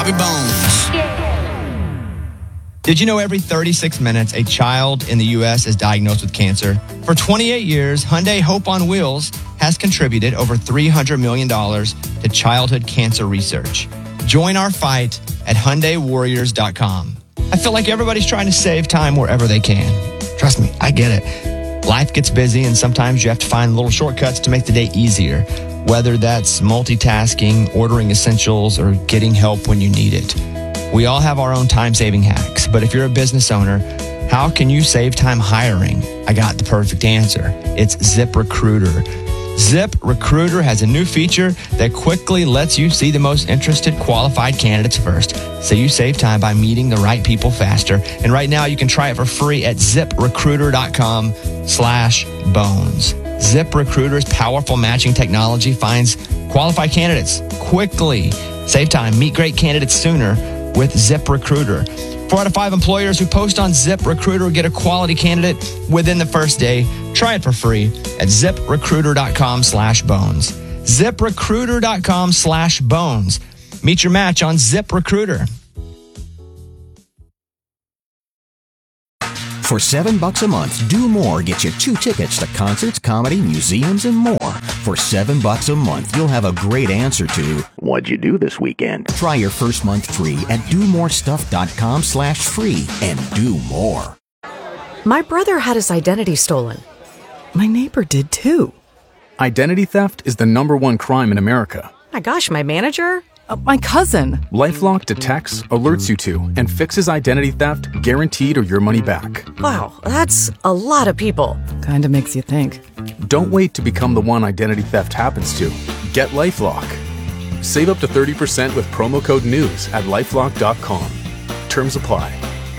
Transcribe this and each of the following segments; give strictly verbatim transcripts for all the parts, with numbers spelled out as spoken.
Bobby Bones. Did you know every thirty-six minutes, a child in the U S is diagnosed with cancer? For twenty-eight years, Hyundai Hope on Wheels has contributed over three hundred million dollars to childhood cancer research. Join our fight at Hyundai Warriors dot com. I feel like everybody's trying to save time wherever they can. Trust me, I get it. Life gets busy, and sometimes you have to find little shortcuts to make the day easier, whether that's multitasking, ordering essentials, or getting help when you need it. We all have our own time-saving hacks, but if you're a business owner, how can you save time hiring? I got the perfect answer. It's ZipRecruiter. ZipRecruiter has a new feature that quickly lets you see the most interested qualified candidates first, so you save time by meeting the right people faster. And right now, you can try it for free at ZipRecruiter.com slash bones. ZipRecruiter's powerful matching technology finds qualified candidates quickly. Save time, meet great candidates sooner with ZipRecruiter. Four out of five employers who post on ZipRecruiter get a quality candidate within the first day. Try it for free at ZipRecruiter.com slash bones. ZipRecruiter.com slash bones. Meet your match on ZipRecruiter. For seven bucks a month, Do More gets you two tickets to concerts, comedy, museums, and more. For seven bucks a month, you'll have a great answer to, what'd you do this weekend? Try your first month free at domorestuff.com slash free and do more. My brother had his identity stolen. My neighbor did too. Identity theft is the number one crime in America. My gosh, my manager? Uh, my cousin. LifeLock detects, alerts you to, and fixes identity theft guaranteed or your money back. Wow, that's a lot of people. Kinda makes you think. Don't wait to become the one identity theft happens to. Get LifeLock. Save up to thirty percent with promo code NEWS at lifelock dot com. Terms apply.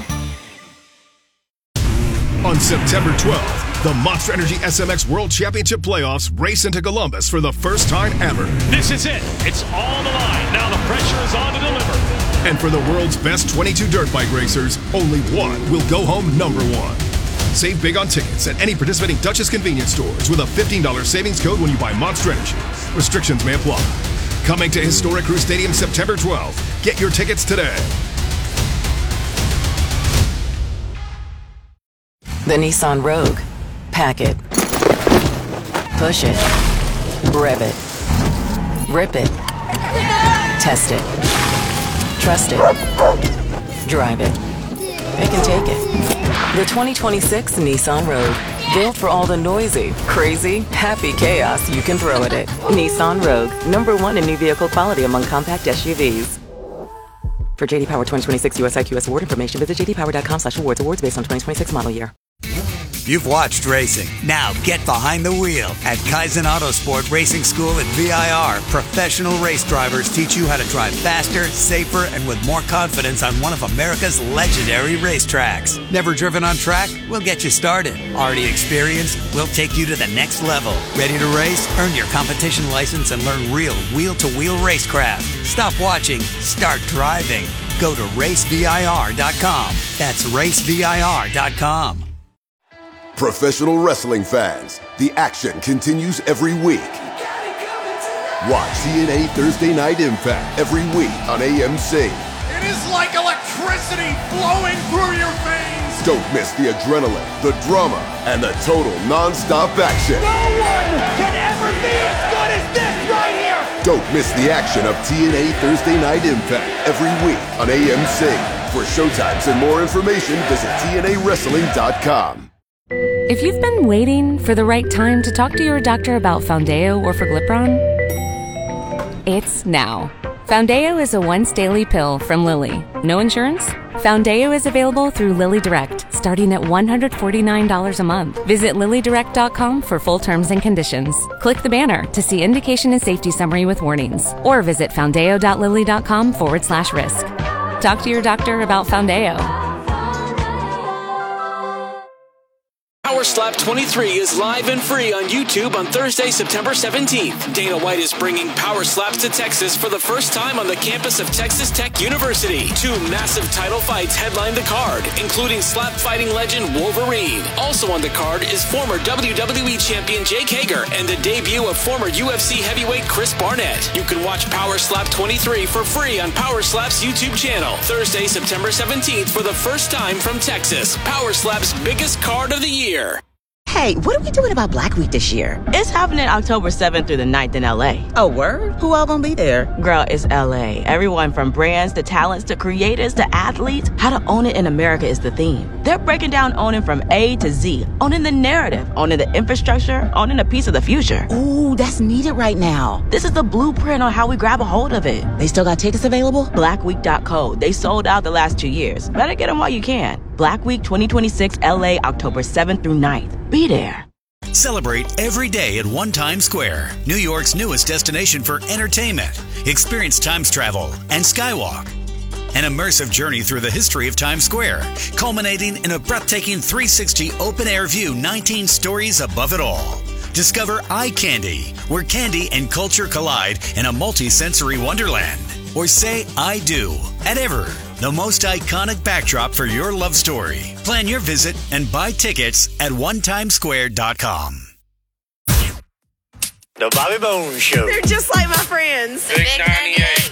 On September twelfth, the Monster Energy S M X World Championship Playoffs race into Columbus for the first time ever. This is it. It's all on the line. Now the pressure is on to deliver. And for the world's best twenty-two dirt bike racers, only one will go home number one. Save big on tickets at any participating Duchess convenience stores with a fifteen dollars savings code when you buy Monster Energy. Restrictions may apply. Coming to Historic Crew Stadium September twelfth. Get your tickets today. The Nissan Rogue. Pack it. Push it. Rev it. Rip it. Test it. Trust it. Drive it. It can take it. The twenty twenty-six Nissan Rogue. Built for all the noisy, crazy, happy chaos you can throw at it. Nissan Rogue. Number one in new vehicle quality among compact S U Vs. For J D Power twenty twenty-six U S I Q S award information, visit jdpower.com slash awards. Awards based on twenty twenty-six model year. You've watched racing. Now get behind the wheel. At Kaizen Autosport Racing School at V I R, professional race drivers teach you how to drive faster, safer, and with more confidence on one of America's legendary racetracks. Never driven on track? We'll get you started. Already experienced? We'll take you to the next level. Ready to race? Earn your competition license and learn real wheel-to-wheel racecraft. Stop watching. Start driving. Go to race V I R dot com. That's race V I R dot com. Professional wrestling fans, the action continues every week. Watch T N A Thursday Night Impact every week on A M C. It is like electricity flowing through your veins. Don't miss the adrenaline, the drama, and the total non-stop action. No one can ever be as good as this right here. Don't miss the action of T N A Thursday Night Impact every week on A M C. For showtimes and more information, visit T N A wrestling dot com. If you've been waiting for the right time to talk to your doctor about Foundeo or Forglipron, it's now. Foundeo is a once-daily pill from Lilly. No insurance? Foundeo is available through Lilly Direct, starting at one hundred forty-nine dollars a month. Visit lilly direct dot com for full terms and conditions. Click the banner to see indication and safety summary with warnings, or visit foundeo.lilly.com forward slash risk. Talk to your doctor about Foundeo. Power Slap Slap twenty-three is live and free on YouTube on Thursday, September seventeenth. Dana White is bringing Power Slaps to Texas for the first time on the campus of Texas Tech University. Two massive title fights headline the card, including slap fighting legend Wolverine. Also on the card is former W W E champion Jake Hager and the debut of former U F C heavyweight Chris Barnett. You can watch Power Slap twenty-three for free on Power Slap's YouTube channel Thursday, September seventeenth for the first time from Texas. Power Slap's biggest card of the year. Hey, what are we doing about Black Week this year? It's happening October seventh through the ninth in L A. Oh, word? Who all gonna be there? Girl, it's L A. Everyone from brands to talents to creators to athletes. How to own it in America is the theme. They're breaking down owning from A to Z. Owning the narrative, owning the infrastructure, owning a piece of the future. Ooh, that's needed right now. This is the blueprint on how we grab a hold of it. They still got tickets available? black week dot co. They sold out the last two years. Better get them while you can. Black Week twenty twenty-six L A, October seventh through ninth. Be there. Celebrate every day at One Times Square, New York's newest destination for entertainment. Experience Times travel and Skywalk. An immersive journey through the history of Times Square, culminating in a breathtaking three sixty open-air view, nineteen stories above it all. Discover Eye Candy, where candy and culture collide in a multi-sensory wonderland. Or say I do at Ever, the most iconic backdrop for your love story. Plan your visit and buy tickets at one times square dot com. The Bobby Bones Show. They're just like my friends. Big ninety-eight.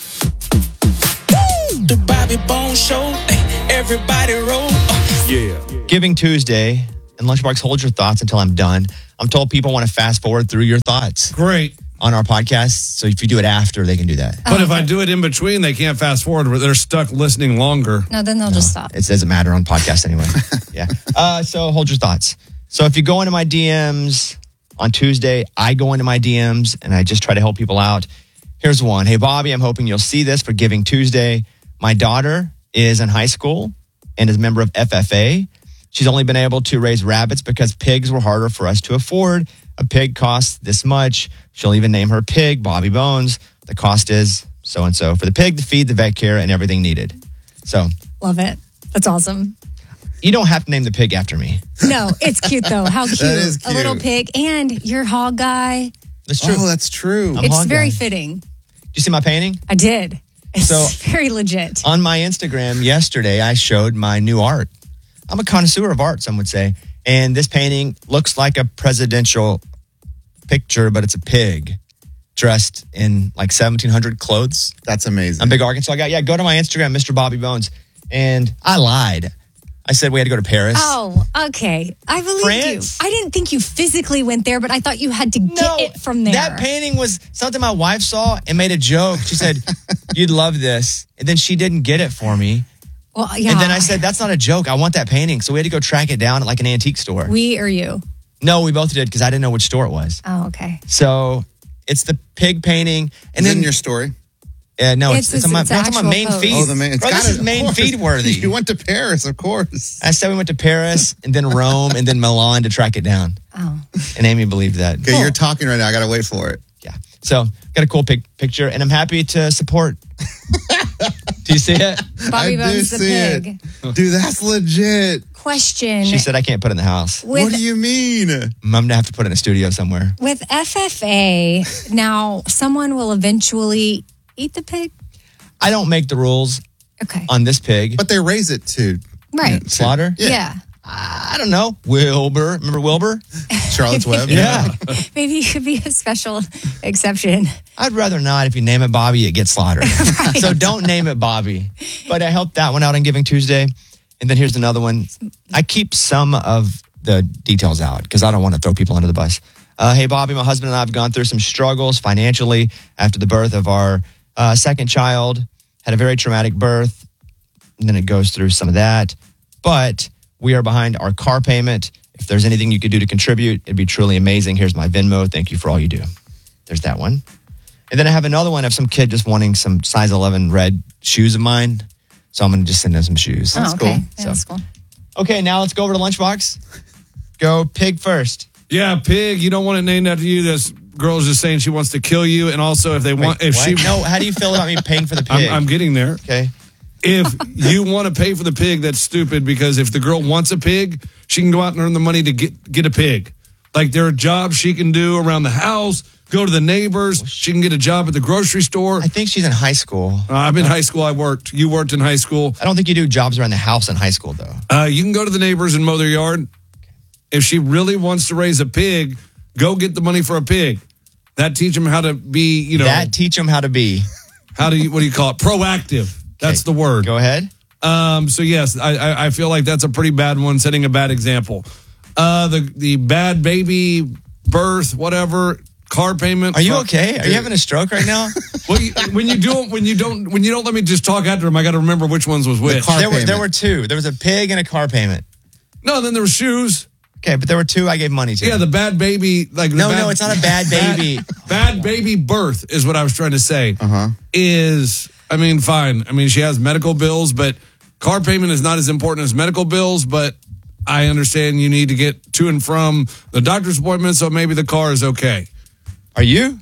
The Bobby Bones Show. Everybody roll. Yeah. Giving Tuesday, and Lunchbox, hold your thoughts until I'm done. I'm told people want to fast forward through your thoughts. Great. On our podcast, so if you do it after, they can do that. But oh, if okay. I do it in between, they can't fast forward. They're stuck listening longer. No, then they'll no, just stop. It doesn't matter on podcast anyway. Yeah. Uh, so hold your thoughts. So if you go into my D Ms on Tuesday, I go into my D Ms and I just try to help people out. Here's one. Hey, Bobby, I'm hoping you'll see this for Giving Tuesday. My daughter is in high school and is a member of F F A. She's only been able to raise rabbits because pigs were harder for us to afford. A pig costs this much. She'll even name her pig Bobby Bones. The cost is so-and-so for the pig, the feed, the vet care, and everything needed. So. Love it. That's awesome. You don't have to name the pig after me. No, it's cute though. How cute. That is cute. A little pig. And you're hog guy. That's true. Oh, that's true. I'm it's very guy. fitting. Did you see my painting? I did. It's so, very legit. On my Instagram yesterday, I showed my new art. I'm a connoisseur of art, some would say. And this painting looks like a presidential picture, but it's a pig dressed in like seventeen hundred clothes. That's amazing. I'm a big Arkansas guy. Yeah, go to my Instagram, Mister Bobby Bones. And I lied. I said we had to go to Paris. Oh, okay. I believe France? you. I didn't think you physically went there, but I thought you had to get no, it from there. That painting was something my wife saw and made a joke. She said, you'd love this. And then she didn't get it for me. Well, yeah. And then I said, that's not a joke. I want that painting. So we had to go track it down at like an antique store. We or you? No, we both did because I didn't know which store it was. Oh, okay. So it's the pig painting. And is then it in your story? Yeah, no, it's, it's, it's, it's, on, my, it's it's on my main post. feed. Oh, the main, it's Bro, this is main feed worthy. You went to Paris, of course. I said we went to Paris and then Rome and then Milan to track it down. Oh. And Amy believed that. Okay, cool. You're talking right now. I got to wait for it. Yeah. So got a cool pig picture and I'm happy to support. Do you see it? Bobby I Bones do the see pig. It. Dude, that's legit. Question. She said I can't put it in the house. With, what do you mean? I'm going to have to put it in a studio somewhere. With F F A, now someone will eventually eat the pig? I don't make the rules okay. on this pig. But they raise it to right. Yeah, slaughter? Yeah. yeah. I don't know. Wilbur. Remember Wilbur? Charlotte's Web? Yeah. Maybe it could be a special exception. I'd rather not. If you name it Bobby, it gets slaughtered. Right. So don't name it Bobby. But I helped that one out on Giving Tuesday. And then here's another one. I keep some of the details out because I don't want to throw people under the bus. Uh, hey, Bobby, my husband and I have gone through some struggles financially after the birth of our uh, second child. Had a very traumatic birth. And then it goes through some of that. But we are behind our car payment. If there's anything you could do to contribute, it'd be truly amazing. Here's my Venmo. Thank you for all you do. There's that one. And then I have another one of some kid just wanting some size eleven red shoes of mine. So I'm going to just send him some shoes. That's oh, okay. cool. Yeah, that's cool. Okay, now let's go over to Lunchbox. Go pig first. Yeah, pig. You don't want it named after you. This girl's just saying she wants to kill you. And also if they Wait, want... if what? she No, how do you feel about me paying for the pig? I'm, I'm getting there. Okay. If you want to pay for the pig, that's stupid because if the girl wants a pig, she can go out and earn the money to get, get a pig. Like there are jobs she can do around the house, go to the neighbors. She can get a job at the grocery store. I think she's in high school. Uh, I'm in high school. I worked. You worked in high school. I don't think you do jobs around the house in high school, though. Uh, you can go to the neighbors and mow their yard. If she really wants to raise a pig, go get the money for a pig. That teach them how to be, you know. That teach them how to be. How do you, what do you call it? Proactive. That's the word. Go ahead. Um, so, yes, I, I, I feel like that's a pretty bad one, setting a bad example. Uh, the, the bad baby birth, whatever, car payment. Are you okay? Are you having a stroke right now? Well, you, when you do, when you don't, when you don't let me just talk after them, I got to remember which ones was which. The there, were, there were two. There was a pig and a car payment. No, then there were shoes. Okay, but there were two I gave money to. Yeah, the bad baby, like the no, bad, no, it's not a bad baby. Bad, bad baby birth is what I was trying to say. Uh-huh. Is I mean, fine. I mean, she has medical bills, but car payment is not as important as medical bills. But I understand you need to get to and from the doctor's appointment, so maybe the car is okay. Are you?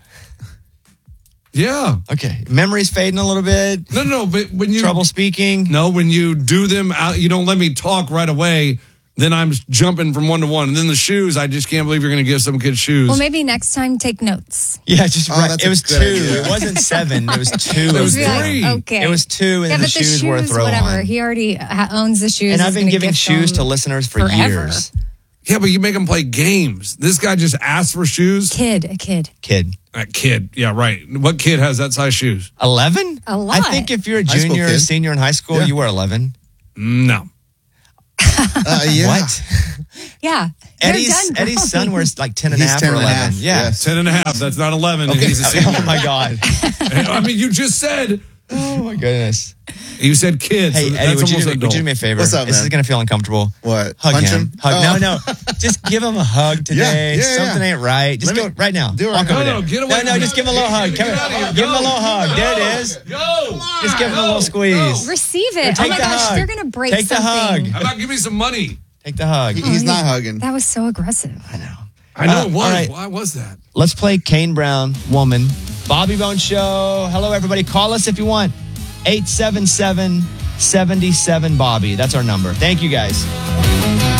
Yeah. Okay. Memory's fading a little bit. No, no, no. But when you trouble speaking. No, when you do them out, you don't let me talk right away. Then I'm jumping from one to one. And then the shoes, I just can't believe you're going to give some kid shoes. Well, maybe next time take notes. Yeah, just Oh, right. that's It a was good two. idea. It wasn't seven. It was two. It was Be like, three. okay. It was two, and yeah, then but the shoes were a throw whatever. on. He already ha- owns the shoes. And He's I've been gonna giving gift shoes them to listeners for forever. years. Yeah, but you make them play games. This guy just asked for shoes. Kid, a kid. Kid. A kid. Yeah, right. What kid has that size shoes? eleven? A lot. I think if you're a High school junior or kid. senior in high school, Yeah. you were eleven. No. Uh, yeah. What? Yeah. They're Eddie's done Eddie's growing. son wears like ten and a He's half ten or and a eleven. half, Yeah. yes. Ten and a half. That's not eleven. Okay. And he's a senior. Oh my God. I mean, you just said. Oh my goodness. You said kids. Hey so Eddie, that's would you, almost do, would adult. you do me a favor? What's up, This man? is gonna feel uncomfortable. What? Hug Punch him. him? Hug. Oh. No, no. Just give him a hug today. Yeah, yeah, Something yeah. ain't right. Just Let go me- right now. do it Walk right over now. No, there. get away no, from no. me. Just give him a little hug. Get Come out of here. here. Give him a Go. little hug. There it Go. is. Go. Just give him a little squeeze. Receive it. Take Oh my the gosh, hug. they're going to break Take the something. hug. How about give me some money? Take the hug. He- He's not hugging. That was so aggressive. I know. I know Uh, it was. all right. Why was that? Let's play Kane Brown, Woman. Bobby Bone Show. Hello, everybody. Call us if you want. eight seven seven, seven seven, Bobby. That's our number. Thank you, guys.